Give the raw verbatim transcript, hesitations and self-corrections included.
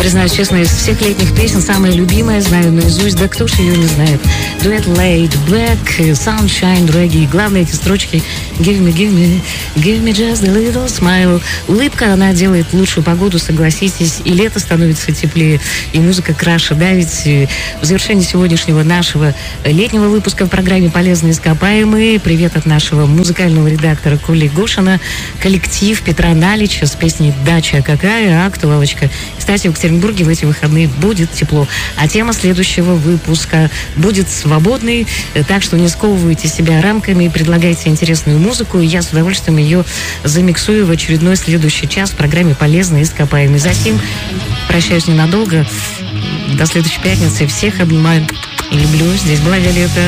Признаюсь честно, из всех летних песен самая любимая, знаю наизусть, да кто ж ее не знает. Дуэт Laid Back, Sunshine, Reggae. Главное, эти строчки Give me, give me, give me just a little smile. Улыбка, она делает лучшую погоду, согласитесь, и лето становится теплее, и музыка краше. Да, ведь в завершении сегодняшнего нашего летнего выпуска в программе «Полезные ископаемые» привет от нашего музыкального редактора Коли Гошина, коллектив Петра Налича с песней «Дача какая», актуалочка. Кстати, в Екатеринбурге в эти выходные будет тепло, а тема следующего выпуска будет свободной, так что не сковывайте себя рамками, предлагайте интересную музыку, и я с удовольствием ее замиксую в очередной следующий час в программе «Полезные ископаемые». Затем прощаюсь ненадолго, до следующей пятницы, всех обнимаю и люблю. Здесь была Виолетта.